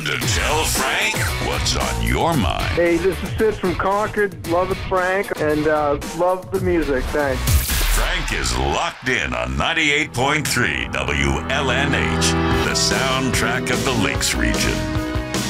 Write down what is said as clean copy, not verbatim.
to tell Frank what's on your mind. Hey, this is Sid from Concord. Love it, Frank, and love the music. Thanks. Frank is locked in on 98.3 WLNH, the soundtrack of the Lakes region.